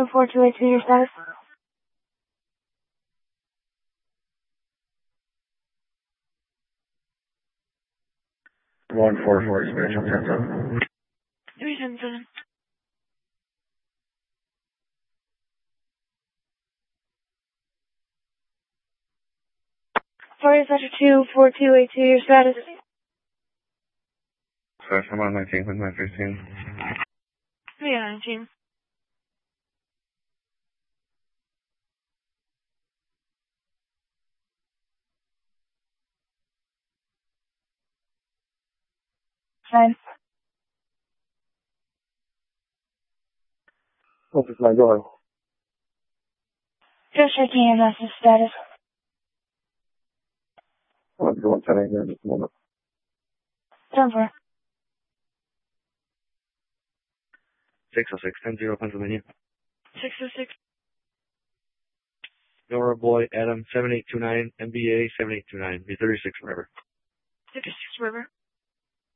4282, your status? One four four spiritual 10-7. 377. Sector 24282, your status? Slash, I'm on 19 with 915. Yeah, 19. Fine. Office 9, go ahead. Just checking EMS's status. I'm going 10 here in just a moment. 10-4. 606, 10-0, Pennsylvania. 606. Nora Boy, Adam, 7829, MBA, 7829, B36 forever. 56 River.